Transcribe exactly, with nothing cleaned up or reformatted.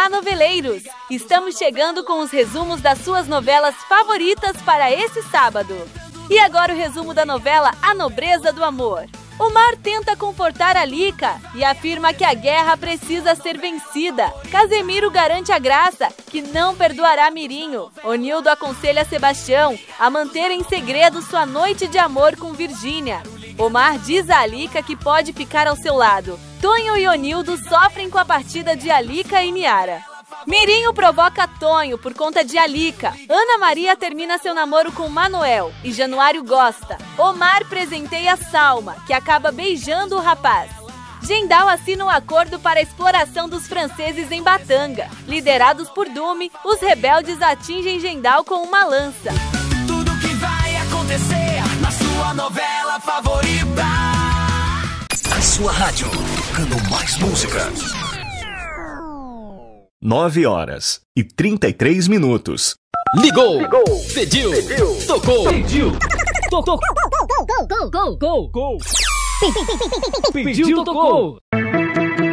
Olá, noveleiros! Estamos chegando com os resumos das suas novelas favoritas para esse sábado. E agora o resumo da novela A Nobreza do Amor. Omar tenta confortar Alica e afirma que a guerra precisa ser vencida. Casemiro garante a Graça que não perdoará Mirinho. Onildo aconselha Sebastião a manter em segredo sua noite de amor com Virgínia. Omar diz a Alica que pode ficar ao seu lado. Tonho e Onildo sofrem com a partida de Alica e Niara. Mirinho provoca Tonho por conta de Alica. Ana Maria termina seu namoro com Manuel e Januário gosta. Omar presenteia Salma, que acaba beijando o rapaz. Gendal assina um acordo para a exploração dos franceses em Batanga. Liderados por Dume, os rebeldes atingem Gendal com uma lança. Tudo que vai acontecer na sua novela favorita. A sua rádio, tocando mais música. Nove horas e trinta e três minutos. Ligou, Ligou. Pediu, pediu, tocou, pediu, tocou, gol, gol, gol, gol, gol, gol, pediu, tocou.